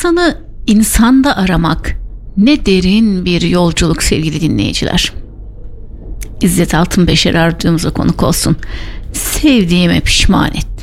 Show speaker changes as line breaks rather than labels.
İnsanı insanda aramak ne derin bir yolculuk sevgili dinleyiciler. İzzet Altınbeşer ardığımıza konuk olsun. Sevdiğime pişman ettim.